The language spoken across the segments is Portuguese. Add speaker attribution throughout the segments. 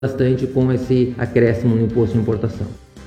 Speaker 1: bastante com esse acréscimo no imposto de importação.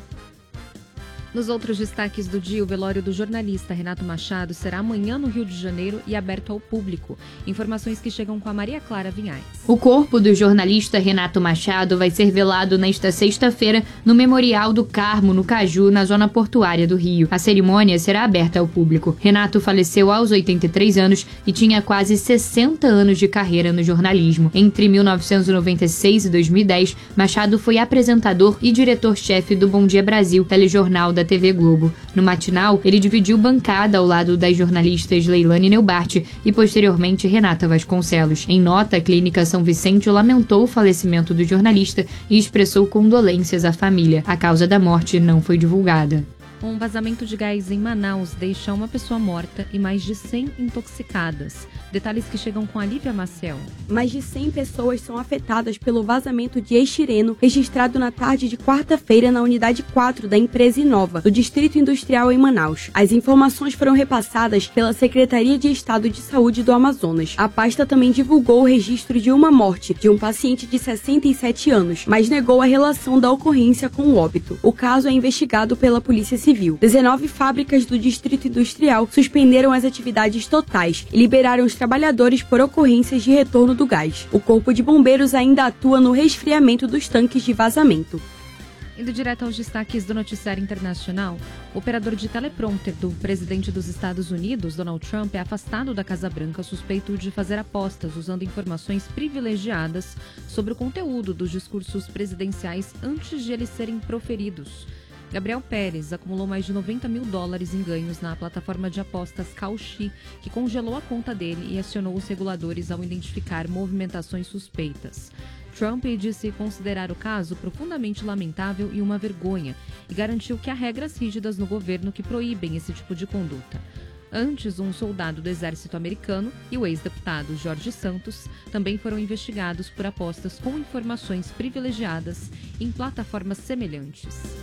Speaker 2: Nos outros destaques do dia, o velório do jornalista Renato Machado será amanhã no Rio de Janeiro e aberto ao público. Informações que chegam com a Maria Clara Vinhais.
Speaker 3: O corpo do jornalista Renato Machado vai ser velado nesta sexta-feira no Memorial do Carmo, no Caju, na zona portuária do Rio. A cerimônia será aberta ao público. Renato faleceu aos 83 anos e tinha quase 60 anos de carreira no jornalismo. Entre 1996 e 2010, Machado foi apresentador e diretor-chefe do Bom Dia Brasil, telejornal da TV Globo. No matinal, ele dividiu bancada ao lado das jornalistas Leilane Neubart e, posteriormente, Renata Vasconcelos. Em nota, a Clínica São Vicente lamentou o falecimento do jornalista e expressou condolências à família. A causa da morte não foi divulgada.
Speaker 2: Um vazamento de gás em Manaus deixa uma pessoa morta e mais de 100 intoxicadas. Detalhes que chegam com a Lívia Maciel.
Speaker 4: Mais de 100 pessoas são afetadas pelo vazamento de estireno registrado na tarde de quarta-feira na unidade 4 da empresa Inova, do Distrito Industrial em Manaus. As informações foram repassadas pela Secretaria de Estado de Saúde do Amazonas. A pasta também divulgou o registro de uma morte de um paciente de 67 anos, mas negou a relação da ocorrência com o óbito. O caso é investigado pela Polícia Civil. 19 fábricas do Distrito Industrial suspenderam as atividades totais e liberaram os trabalhadores por ocorrências de retorno do gás. O Corpo de Bombeiros ainda atua no resfriamento dos tanques de vazamento.
Speaker 2: Indo direto aos destaques do noticiário internacional, o operador de teleprompter do presidente dos Estados Unidos, Donald Trump, é afastado da Casa Branca suspeito de fazer apostas usando informações privilegiadas sobre o conteúdo dos discursos presidenciais antes de eles serem proferidos. Gabriel Pérez acumulou mais de $90 mil em ganhos na plataforma de apostas Kalshi, que congelou a conta dele e acionou os reguladores ao identificar movimentações suspeitas. Trump disse considerar o caso profundamente lamentável e uma vergonha, e garantiu que há regras rígidas no governo que proíbem esse tipo de conduta. Antes, um soldado do exército americano e o ex-deputado Jorge Santos também foram investigados por apostas com informações privilegiadas em plataformas semelhantes.